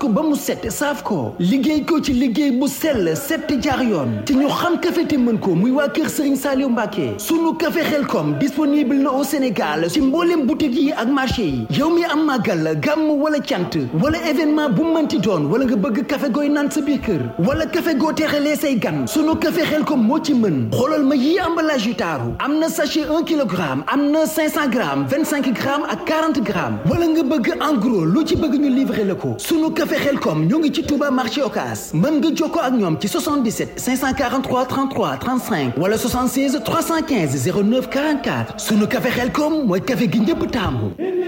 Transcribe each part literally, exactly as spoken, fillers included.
ko ba mu set saaf ko liggéey ko ci liggéey bu sell set jaar yoon te ñu xam café te mën ko muy waa kër Serigne Saliou Mbacké sunu café Xelkom disponible na au Sénégal ci mboolem boutique yi ak marché yi yow mi am màggal gàmm wala cant wala événement bu mënti doon wala nga bëgg café gooy naan sa biir kër wala café goo teexalee say gan sunu café Xelkom moo ci mën xoolal ma yii emballage yu taaru am na sachet un kilogramme am na cinq cents grammes vingt-cinq grammes ak quarante grammes wala nga bëgg en gros lu ci bëgg ñu livrer la ko sunu café Xelkom ñoo ngi ci Touba marché Ocass mën nga jokkoo ak ñoom ci soixante-dix-sept cinq cent quarante-trois trente-trois trente-cinq wala soixante-seize trois cent quinze zéro neuf quarante-quatre sunu café Xelkom mooy café gi ñëpp taamu.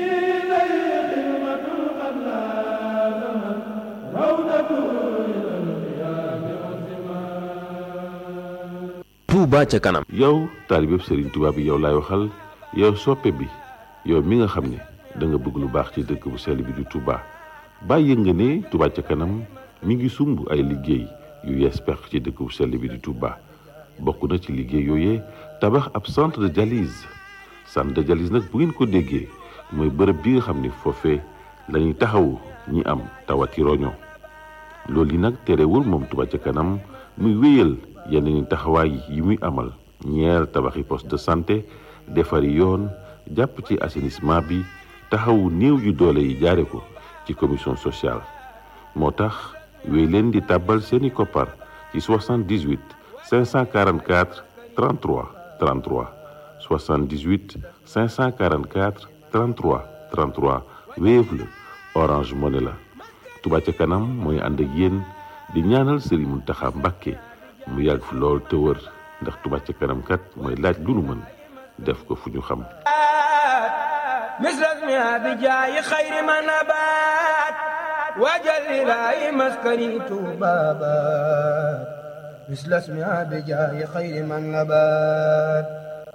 Touba ca kanam. yow taalibe Serigne Touba bi yow laay waxal yow soppe bi yow mi nga xam ne da nga bëgg lu baax ci dëkk bu sell bi di Touba bàyyi nga ne Touba ca kanam mi ngi sumb ay liggéey yu yees pex ci dëkk bu sell bi di Touba bokk na ci liggéey yooyee tabax ab centre de dialyse centre de dialyse nag bu ngeen ko déggee mooy bërëb bi nga xam ne foofee la ñuy taxawu ñi am tawati roño loolu yi nag terewul moom Touba ca kanam muy wéyal yenn ni taxawaay yi muy amal ñeer tabaxi poste de santé defari yoon jàpp ci assainissement bi taxawu néew yu doole yi jaare ko ci commission sociale moo tax wéy leen di tàbbal seeni koppar ci soixante-dix-huit cinq cent quarante-quatre trente-trois trente-trois soixante-dix-huit cinq cent quarante-quatre trente-trois trente-trois Wave la Orange Money la Touba ca kanam mooy ànd ak yéen di ñaanal Serigne Mountakha Mbacké mu yàgg fi lool te wër ndax Touba ca kanam kat mooy laaj lu nu mën def ko fu ñu xam misras mi abijaayi xayri ma nabaat wajalilaayi maskani tuubaabaat misras mi abijaayi xayri ma nabaat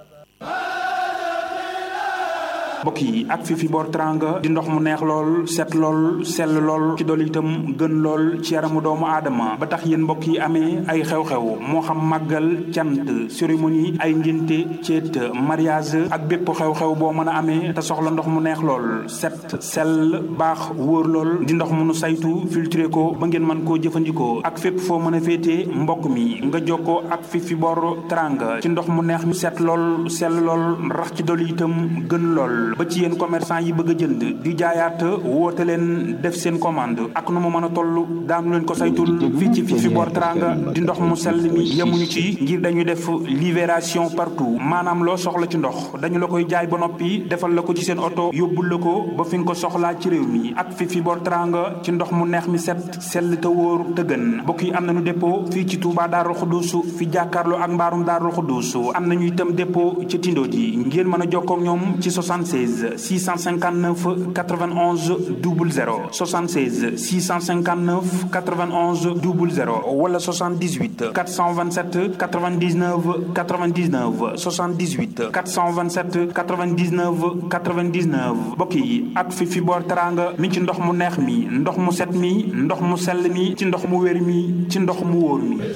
mbokk yi ak fi fi boor teranga di ndox mu neex lool set lool sell lool ci dool itam gën lool ci yaramu doomu aadama ba tax yéen mbokk yi amee ay xew-xew moo xam màggal cant cérémonie ay ngénte ceet mariage ak bépp xew-xew boo mën a amee te soxla ndox mu neex lool set sell baax wóor lool di ndox mu nu saytu filtré ko ba ngeen mën koo jëfandikoo ak fépp foo mën a féetee mbokk mi nga jokkoo ak fi fi boor teranga ci ndox mu neex mi set lool sell lool rax ci dool itam gën lool ba ci yéen commerçant yi bëgg a jënd di jaayaat woote leen def seen commande ak nu mu mën a toll daanu leen ko saytul fii ci fii fi boor teranga di ndox mu sell mi yemuñu ci ngir dañuy def libération partout maanaam loo soxla ci ndox dañu la koy jaay ba noppi defal la ko ci seen oto yóbbul la ko ba fi nga ko soxlaa ci réew mi ak fii fi boor teranga ci ndox mu neex mi set sell te wóor te gën mbokk yi am nañu dépôt fii ci Touba Darou Khoudoss fi jàkkaarloo ak mbaarum Darou Khoudoss am nañu itam dépôt ci Tindo ji ngeen mën a jokkoo ak ñoom ci soixante-seize six cent cinquante-neuf quatre-vingt-onze zéro zéro soixante-seize six cent cinquante-neuf quatre-vingt-onze zéro zéro wala soixante-dix-huit quatre cent vingt-sept quatre-vingt-dix-neuf quatre-vingt-dix-neuf soixante-dix-huit quatre cent vingt-sept quatre-vingt-dix-neuf quatre-vingt-dix-neuf mbokk yi ak fi fi boor teranga mi ci ndox mu neex mi ndox mu set mi ndox mu sell mi ci ndox mu wér mi ci ndox mu wóor mi